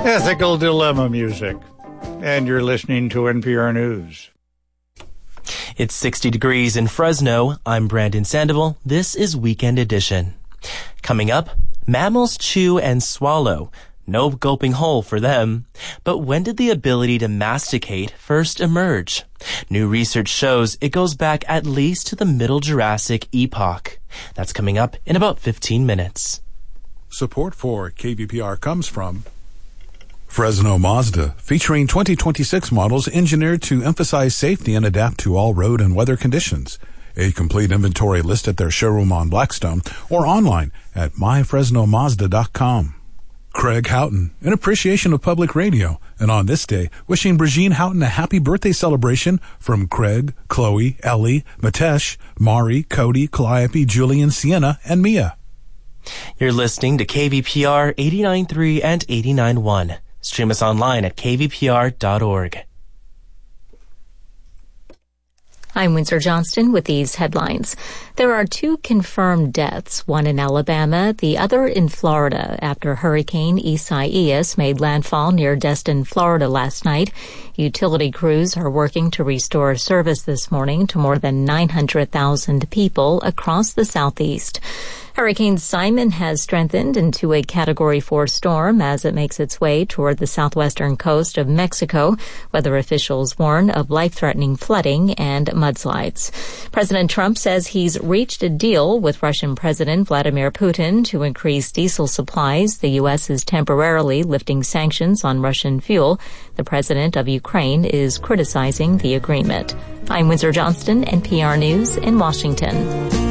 Ethical Dilemma music. And you're listening to NPR News. It's 60 degrees in Fresno. I'm Brandon Sandoval. This is Weekend Edition. Coming up, mammals chew and swallow. No gulping whole for them. But when did the ability to masticate first emerge? New research shows it goes back at least to the Middle Jurassic epoch. That's coming up in about 15 minutes. Support for KVPR comes from Fresno Mazda, featuring 2026 models engineered to emphasize safety and adapt to all road and weather conditions. A complete inventory list at their showroom on Blackstone or online at myfresnomazda.com. Craig Houghton, in appreciation of public radio, and on this day, wishing Brigitte Houghton a happy birthday celebration from Craig, Chloe, Ellie, Matesh, Mari, Cody, Calliope, Julian, Sienna, and Mia. You're listening to KVPR 89.3 and 89.1. Stream us online at kvpr.org. I'm Windsor Johnston with these headlines. There are 2 confirmed deaths, one in Alabama, the other in Florida, after Hurricane Isaias made landfall near Destin, Florida last night. Utility crews are working to restore service this morning to more than 900,000 people across the southeast. Hurricane Simon has strengthened into a Category 4 storm as it makes its way toward the southwestern coast of Mexico. Weather officials warn of life-threatening flooding and mudslides. President Trump says he's reached a deal with Russian President Vladimir Putin to increase diesel supplies. The U.S. is temporarily lifting sanctions on Russian fuel. The president of Ukraine is criticizing the agreement. I'm Windsor Johnston, NPR News in Washington.